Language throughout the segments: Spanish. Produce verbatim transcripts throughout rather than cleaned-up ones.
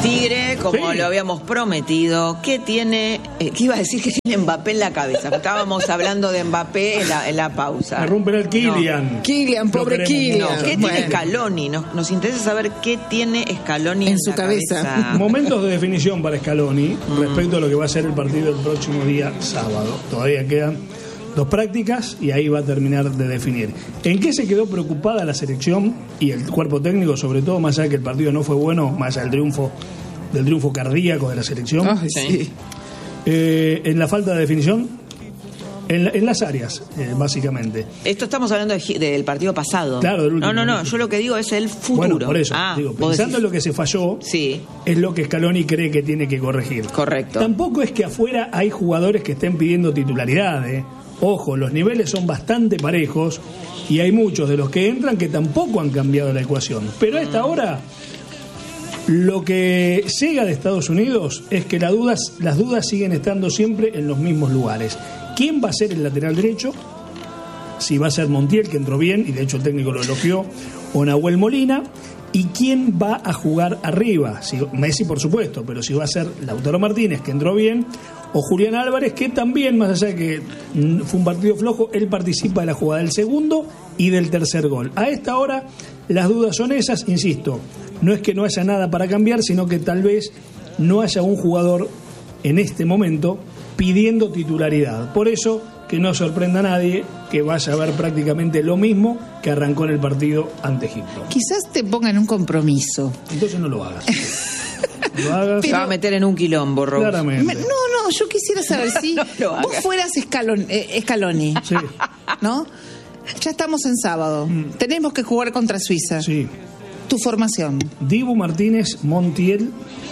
Tigre, como Sí. lo habíamos prometido, ¿qué tiene? Eh, ¿Qué iba a decir que tiene Mbappé en la cabeza? Estábamos hablando de Mbappé en la, en la pausa. Me rompen el Kylian. No. Kylian, Lo pobre queremos Kylian. No, mucho. ¿qué Bueno. tiene Scaloni? Nos, nos interesa saber qué tiene Scaloni en, En su la cabeza. Momentos de definición para Scaloni respecto a lo que va a ser el partido el próximo día sábado. Todavía quedan dos prácticas y ahí va a terminar de definir. ¿En qué se quedó preocupada la selección y el cuerpo técnico, sobre todo más allá de que el partido no fue bueno, más allá del triunfo, del triunfo cardíaco de la selección? Ay, sí. Eh, en la falta de definición, en, la- en las áreas, eh, básicamente. Esto estamos hablando de- del partido pasado. Claro, del último. No, no, no, yo lo que digo es el futuro. Bueno, por eso, Ah, digo, vos pensando en decís- lo que se falló, Sí, es lo que Scaloni cree que tiene que corregir. correcto. Tampoco es que afuera hay jugadores que estén pidiendo titularidad, ¿eh? Ojo, los niveles son bastante parejos y hay muchos de los que entran que tampoco han cambiado la ecuación. Pero a esta hora, lo que llega de Estados Unidos es que las dudas, las dudas siguen estando siempre en los mismos lugares. ¿Quién va a ser el lateral derecho? Si va a ser Montiel, que entró bien, y de hecho el técnico lo elogió, o Nahuel Molina. ¿Y quién va a jugar arriba? Si, Messi, por supuesto, pero si va a ser Lautaro Martínez, que entró bien, o Julián Álvarez, que también, más allá de que mm, fue un partido flojo, él participa de la jugada del segundo y del tercer gol. A esta hora, las dudas son esas, insisto, no es que no haya nada para cambiar, sino que tal vez no haya un jugador en este momento pidiendo titularidad. Por eso, que no sorprenda a nadie que vaya a ver prácticamente lo mismo que arrancó en el partido ante Egipto. Quizás te pongan un compromiso. Entonces no lo hagas. Lo hagas. Se va a meter en un quilombo, Rose. Claramente. Me- no, no, yo quisiera saber si No lo hagas. vos fueras Scaloni, eh, Scaloni, Sí, ¿no? Ya estamos en sábado. Tenemos que jugar contra Suiza. sí. Tu formación. Dibu Martínez, Montiel,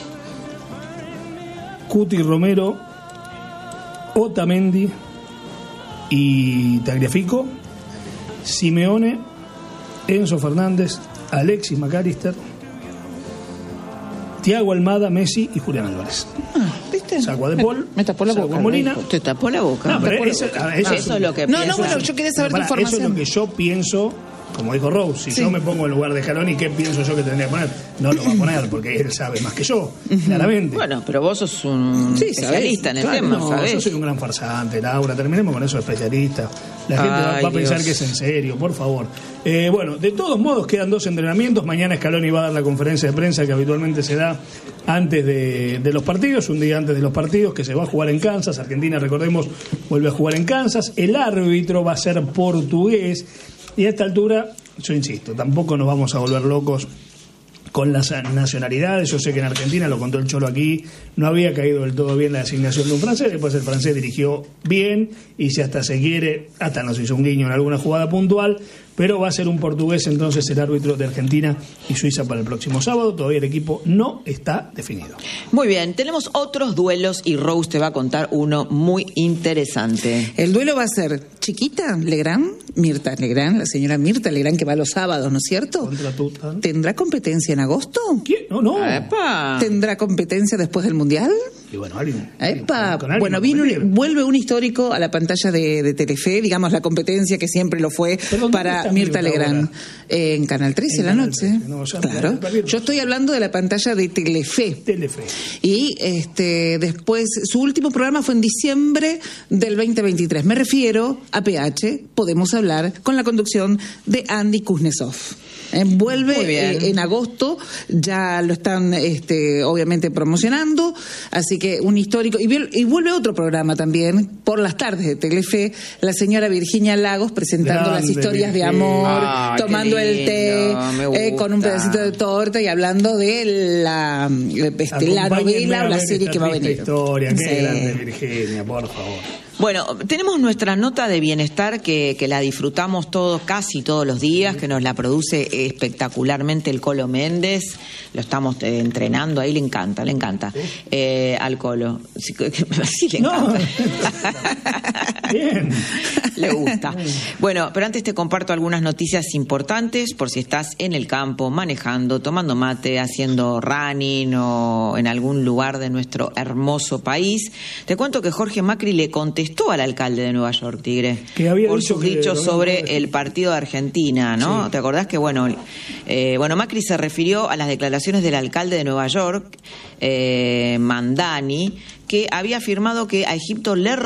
Cuti Romero, Otamendi y Tagliafico, Simeone, Enzo Fernández, Alexis McAllister, Thiago Almada, Messi y Julián Álvarez. Ah, ¿viste? Saco a De Paul, Me tapó la saco boca. a Molina. Te tapó la boca. No, pero Tapó la eso, boca. a ver, eso Ah, es- eso es lo que No, no, pienso. bueno, yo quería saber Pará, tu eso es formación. lo que yo pienso, como dijo Rose, si Sí. yo me pongo en lugar de Scaloni, ¿qué pienso yo que tendría que poner? No lo va a poner porque él sabe más que yo, claramente. Bueno, pero vos sos un Sí, especialista en el Claro, tema, no, ¿sabés? yo soy un gran farsante, Laura, terminemos con eso de especialista. La gente va, Ay, va a pensar Dios. que es en serio, por favor. Eh, bueno, de todos modos quedan dos entrenamientos. Mañana Scaloni va a dar la conferencia de prensa que habitualmente se da antes de, de los partidos, un día antes de los partidos, que se va a jugar en Kansas. Argentina, recordemos, vuelve a jugar en Kansas. El árbitro va a ser portugués. Y a esta altura, yo insisto, tampoco nos vamos a volver locos con las nacionalidades. Yo sé que en Argentina, lo contó el Cholo aquí, no había caído del todo bien la designación de un francés. Después el francés dirigió bien y si hasta se quiere, hasta nos hizo un guiño en alguna jugada puntual, pero va a ser un portugués entonces el árbitro de Argentina y Suiza para el próximo sábado. Todavía el equipo no está definido. Muy bien, tenemos otros duelos y Rose te va a contar uno muy interesante. El duelo va a ser Chiquita Legrand, Mirta Legrand, la señora Mirta Legrand, que va los sábados, ¿no es cierto? Contra Tutan. ¿Tendrá competencia en agosto? ¿Quién? No, no. ¡Epa! ¿Tendrá competencia después del Mundial? Y bueno, alguien. Epa, con alguien bueno, va a vino, competir. vuelve un histórico a la pantalla de, de Telefe, digamos la competencia que siempre lo fue Perdón, ¿dónde para está Mirta Mirta Legrand. ahora? Eh, en Canal trece En la Canal noche. trece, no, ya claro. me perdí. Yo estoy hablando de la pantalla de Telefe. Telefe. Y este después, su último programa fue en diciembre del veinte veintitrés. Me refiero a P H, podemos hablar, con la conducción de Andy Kuznetsov. Eh, vuelve Muy bien. eh, en agosto, ya lo están este, obviamente promocionando, así que un histórico. Y, vuel- y vuelve otro programa también, por las tardes de Telefe, la señora Virginia Lagos presentando Grande, las historias de Virginia. amor, Ay, qué tomando el té, lindo, me eh, con un gusta. pedacito de torta y hablando de la, este, la Acompáñenme novela a o la ver serie esta que va a triste venir. historia, qué Sí. grande Virginia, por favor. Bueno, tenemos nuestra nota de bienestar que, que la disfrutamos todos, casi todos los días, que nos la produce espectacularmente el Colo Méndez. Lo estamos eh, entrenando ahí, le encanta, le encanta. Eh, al Colo. Sí, sí le No. encanta. Bien. Le gusta. Bueno, pero antes te comparto algunas noticias importantes por si estás en el campo, manejando, tomando mate, haciendo running o en algún lugar de nuestro hermoso país. Te cuento que Jorge Macri le contestó contestó al alcalde de Nueva York, Tigre, que había por dicho sus que dichos no, sobre no, no, el partido de Argentina, ¿no? Sí. ¿Te acordás que, bueno, eh, bueno, Macri se refirió a las declaraciones del alcalde de Nueva York, eh, Mandani, que había afirmado que a Egipto le